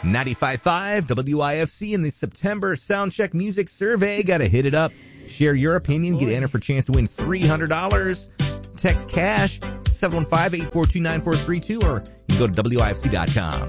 95.5 WIFC in the September Soundcheck Music Survey. Got to hit it up. Share your opinion. Get entered for a chance to win $300. Text cash 715-842-9432 or you can go to WIFC.com.